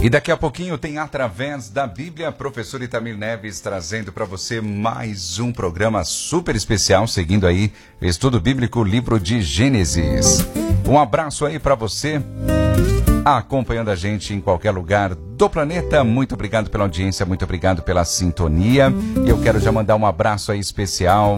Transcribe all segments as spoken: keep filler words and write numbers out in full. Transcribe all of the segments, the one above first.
E daqui a pouquinho tem Através da Bíblia, professor Itamir Neves trazendo para você mais um programa super especial, seguindo aí o estudo bíblico, livro de Gênesis. Um abraço aí para você, acompanhando a gente em qualquer lugar do planeta. Muito obrigado pela audiência, muito obrigado pela sintonia. E eu quero já mandar um abraço aí especial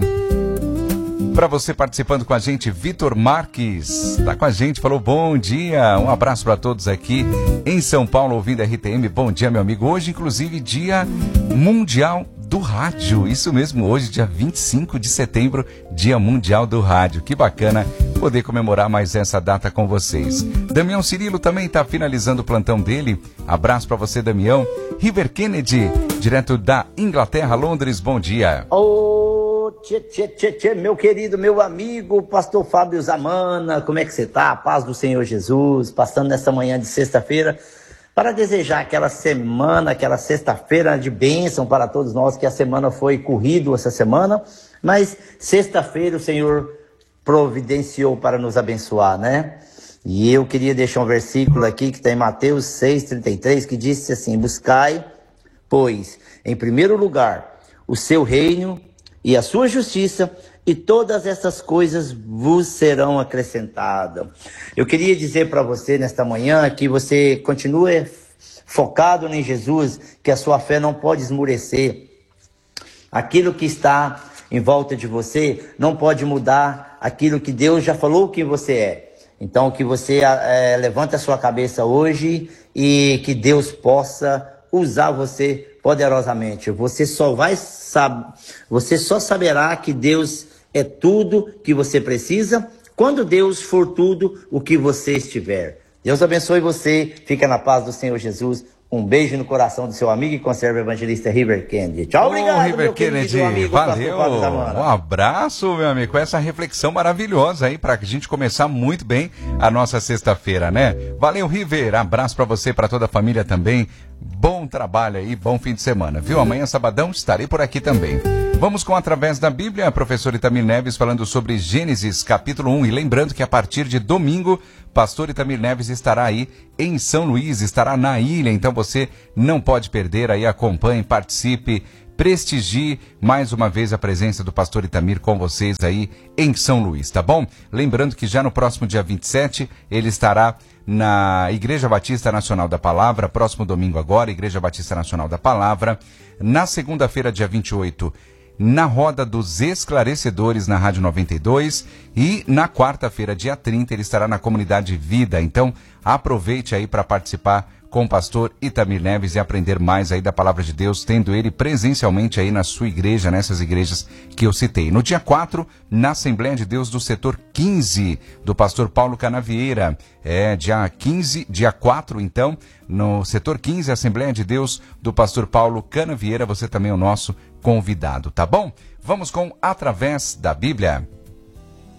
para você participando com a gente, Vitor Marques, tá com a gente, falou bom dia, um abraço para todos aqui em São Paulo, ouvindo a R T M, bom dia meu amigo, hoje inclusive dia mundial do rádio, isso mesmo, hoje dia vinte e cinco de setembro, dia mundial do rádio, que bacana poder comemorar mais essa data com vocês. Damião Cirilo também está finalizando o plantão dele, abraço para você Damião. River Kennedy, direto da Inglaterra, Londres, bom dia. Oh. Tchê, tchê, tchê, tchê, meu querido, meu amigo, pastor Fábio Zamana, como é que você tá? A paz do Senhor Jesus, passando nessa manhã de sexta-feira, para desejar aquela semana, aquela sexta-feira de bênção para todos nós, que a semana foi corrido essa semana, mas sexta-feira o Senhor providenciou para nos abençoar, né? E eu queria deixar um versículo aqui que está em Mateus seis, trinta e três, que diz assim: buscai, pois, em primeiro lugar, o seu reino e a sua justiça, e todas essas coisas vos serão acrescentadas. Eu queria dizer para você nesta manhã que você continue focado em Jesus, que a sua fé não pode esmurecer. Aquilo que está em volta de você não pode mudar aquilo que Deus já falou que você é. Então que você é, levante a sua cabeça hoje e que Deus possa usar você poderosamente. Você só vai saber, você só saberá que Deus é tudo que você precisa quando Deus for tudo o que você estiver. Deus abençoe você, fica na paz do Senhor Jesus. Um beijo no coração do seu amigo e conserva evangelista River Kennedy. Tchau, obrigado, oh, River Kennedy, amigo, valeu, um abraço, meu amigo, com essa reflexão maravilhosa aí, pra gente começar muito bem a nossa sexta-feira, né? Valeu, River, abraço pra você, pra toda a família também, bom trabalho aí, bom fim de semana, viu? Amanhã, sabadão, estarei por aqui também. Vamos com Através da Bíblia, professor Itamir Neves falando sobre Gênesis capítulo um, e lembrando que a partir de domingo, pastor Itamir Neves estará aí em São Luís, estará na ilha, então você não pode perder, aí acompanhe, participe, prestigie mais uma vez a presença do pastor Itamir com vocês aí em São Luís, tá bom? Lembrando que já no próximo dia vinte e sete, ele estará na Igreja Batista Nacional da Palavra, próximo domingo agora, Igreja Batista Nacional da Palavra, na segunda-feira, dia vinte e oito, na Roda dos Esclarecedores, na Rádio noventa e dois, e na quarta-feira, dia trinta, ele estará na Comunidade Vida. Então, aproveite aí para participar com o pastor Itamir Neves e aprender mais aí da Palavra de Deus, tendo ele presencialmente aí na sua igreja, nessas igrejas que eu citei. No dia quatro, na Assembleia de Deus do setor quinze, do pastor Paulo Canavieira. É, dia quinze, dia quatro, então, no setor quinze, Assembleia de Deus do pastor Paulo Canavieira, você também é o nosso convidado, tá bom? Vamos com Através da Bíblia.